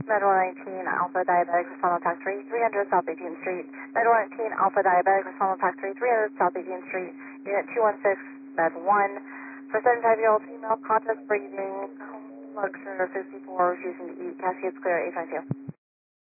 Med 119 Alpha Diabetic Respondent Tax 3, 300 South 18th Street. Med 119 Alpha Diabetic Respondent Tax 3, 300 South 18th Street. Unit 216, Med 1. For 75-year-old female, conscious breathing, blood sugar 54, refusing to eat. Cascades clear, 892.